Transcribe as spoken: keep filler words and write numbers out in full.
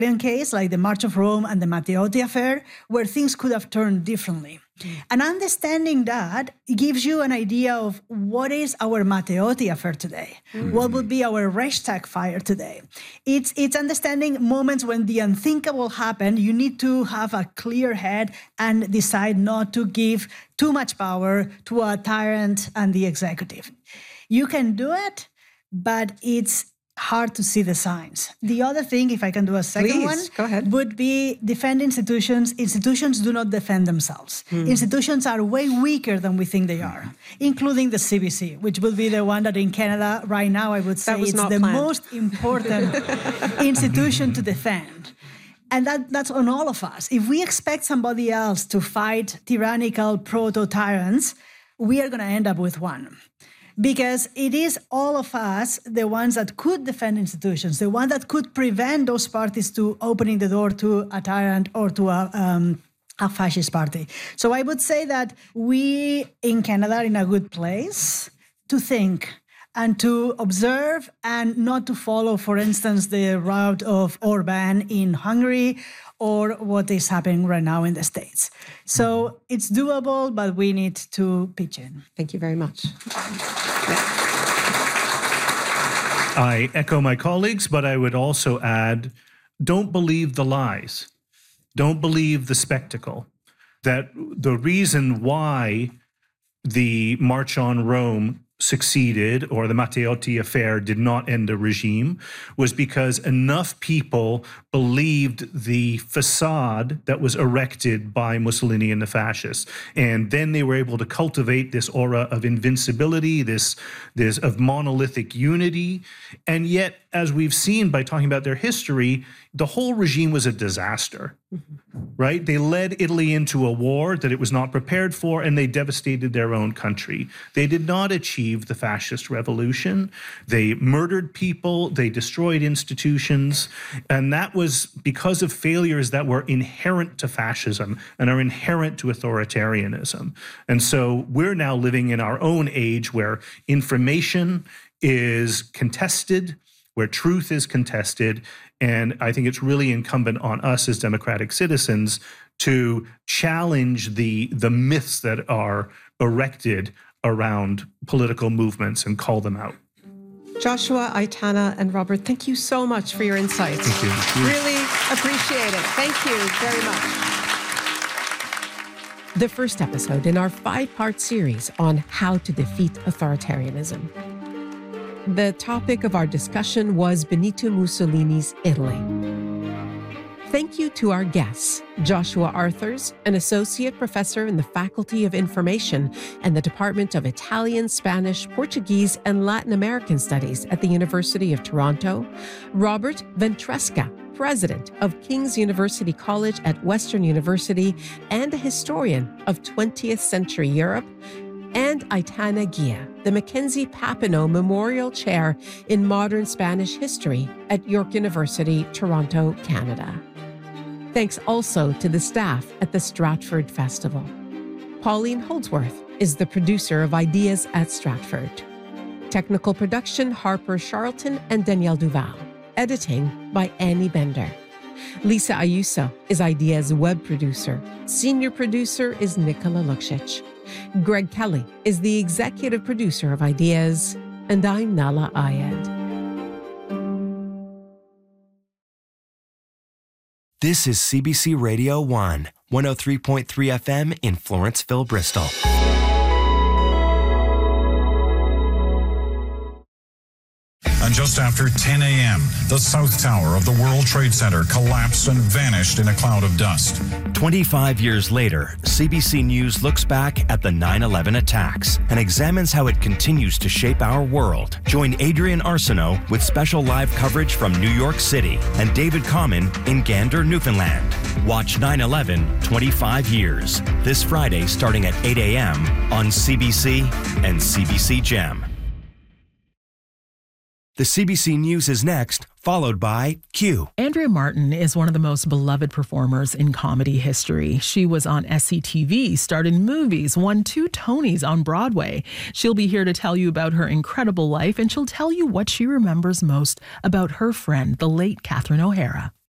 case, like the March of Rome and the Matteotti affair, where things could have turned differently. Mm. And understanding that gives you an idea of what is our Matteotti affair today? Mm. What would be our Reichstag fire today? It's, it's understanding moments when the unthinkable happened. You need to have a clear head and decide not to give too much power to a tyrant and the executive. You can do it, but it's hard to see the signs. The other thing, if I can do a second Please, one, go ahead. would be defend institutions. Institutions do not defend themselves. Mm. Institutions are way weaker than we think they are, including the C B C, which will be the one that in Canada right now, I would say it's the planned. most important institution to defend. And that, that's on all of us. If we expect somebody else to fight tyrannical proto-tyrants, we are going to end up with one. Because it is all of us, the ones that could defend institutions, the one that could prevent those parties to opening the door to a tyrant or to a, um, a fascist party. So I would say that we in Canada are in a good place to think and to observe and not to follow, for instance, the route of Orban in Hungary or what is happening right now in the States. So it's doable, but we need to pitch in. Thank you very much. I echo my colleagues, but I would also add, don't believe the lies. Don't believe the spectacle. That the reason why the March on Rome succeeded, or the Matteotti affair did not end a regime, was because enough people believed the facade that was erected by Mussolini and the fascists. And then they were able to cultivate this aura of invincibility, this, this of monolithic unity. And yet, as we've seen by talking about their history, the whole regime was a disaster, mm-hmm. right? They led Italy into a war that it was not prepared for, and they devastated their own country. They did not achieve the fascist revolution. They murdered people, they destroyed institutions, and that was because of failures that were inherent to fascism and are inherent to authoritarianism. And so we're now living in our own age where information is contested, where truth is contested. And I think it's really incumbent on us as democratic citizens to challenge the, the myths that are erected around political movements and call them out. Joshua, Aitana, and Robert, thank you so much for your insights. Thank you. Really appreciate it. Thank you very much. The first episode in our five-part series on how to defeat authoritarianism. The topic of our discussion was Benito Mussolini's Italy. Thank you to our guests, Joshua Arthurs, an associate professor in the Faculty of Information and the Department of Italian, Spanish, Portuguese, and Latin American Studies at the University of Toronto, Robert Ventresca, president of King's University College at Western University and a historian of twentieth century Europe, and Aitana Guia, the Mackenzie Papineau Memorial Chair in Modern Spanish History at York University, Toronto, Canada. Thanks also to the staff at the Stratford Festival. Pauline Holdsworth is the producer of Ideas at Stratford. Technical production, Harper Charlton and Danielle Duval. Editing by Annie Bender. Lisa Ayuso is Ideas web producer. Senior producer is Nicola Luksic. Greg Kelly is the executive producer of Ideas, and I'm Nala Ayed. This is C B C Radio one, one oh three point three F M in Florenceville, Bristol. And just after ten a.m., the South Tower of the World Trade Center collapsed and vanished in a cloud of dust. twenty-five years later, C B C News looks back at the nine eleven attacks and examines how it continues to shape our world. Join Adrian Arsenault with special live coverage from New York City and David Common in Gander, Newfoundland. Watch nine eleven twenty-five years, this Friday starting at eight a.m. on C B C and C B C Gem. The C B C News is next, followed by Q. Andrea Martin is one of the most beloved performers in comedy history. She was on S C T V, starred in movies, won two Tonys on Broadway. She'll be here to tell you about her incredible life, and she'll tell you what she remembers most about her friend, the late Catherine O'Hara.